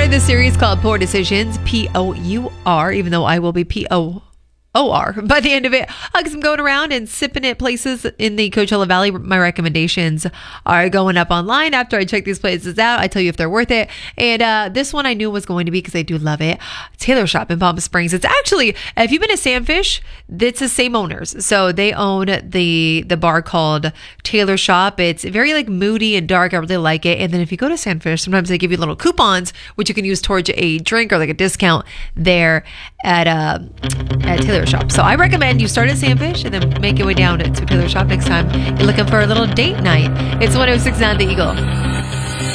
started this series called Pour Decisions, P-O-U-R, even though I will be P-O-O-R by the end of it, because I'm going around and sipping at places in the Coachella Valley. My recommendations are going up online after I check these places out. I tell you if they're worth it. And this one I knew was going to be, because I do love it, Taylor Shop in Palm Springs. It's actually, if you've been to Sandfish, it's the same owners. So they own the bar called Taylor Shop. It's very like moody and dark. I really like it. And then if you go to Sandfish, sometimes they give you little coupons, which you can use towards a drink or like a discount there at Taylor Shop. So I recommend you start at Sandfish and then make your way down to Taylor Shop next time you're looking for a little date night. It's 106.9 The Eagle.